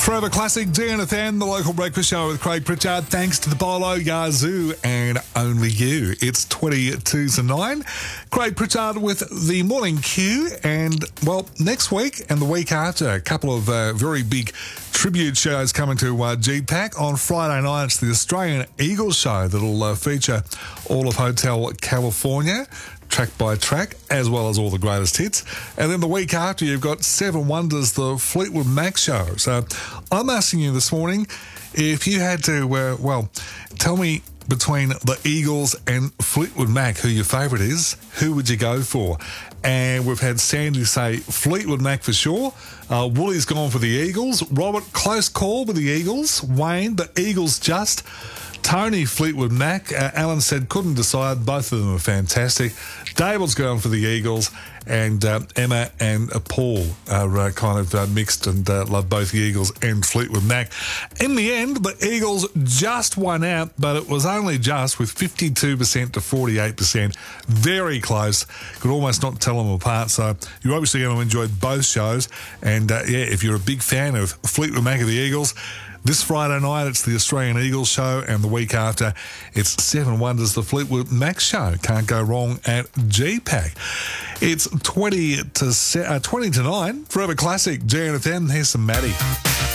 Forever Classic, DNFN, the local breakfast show with Craig Pritchard. Thanks to the Bolo, Yazoo, and Only You. It's 22 to 9. Craig Pritchard with the Morning Q. And, well, next week and the week after, a couple of very big tribute shows coming to GPAC. On Friday night, it's the Australian Eagles show that'll feature all of Hotel California, track by track, as well as all the greatest hits. And then the week after, you've got Seven Wonders, the Fleetwood Mac show. So I'm asking you this morning, if you had to, tell me between the Eagles and Fleetwood Mac who your favourite is, who would you go for? And we've had Sandy say Fleetwood Mac for sure. Woolly's gone for the Eagles. Robert, close call with the Eagles. Wayne, the Eagles just. Tony, Fleetwood Mac. Alan said couldn't decide. Both of them are fantastic. Dable's going for the Eagles. And Emma and Paul are kind of mixed and love both the Eagles and Fleetwood Mac. In the end, the Eagles just won out, but it was only just with 52% to 48%. Very close. Could almost not tell them apart. So you're obviously going to enjoy both shows. And, if you're a big fan of Fleetwood Mac or the Eagles, this Friday night, it's the Australian Eagles show, and the week after, it's Seven Wonders, the Fleetwood Mac show. Can't go wrong at GPAC. It's 20 to 9. Forever Classic, GNFM. Here's some Maddie.